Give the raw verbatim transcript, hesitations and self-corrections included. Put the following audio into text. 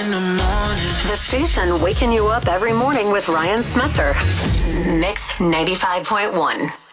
in the morning. The station waking you up every morning with Ryan Smetzer. Mix ninety-five point one.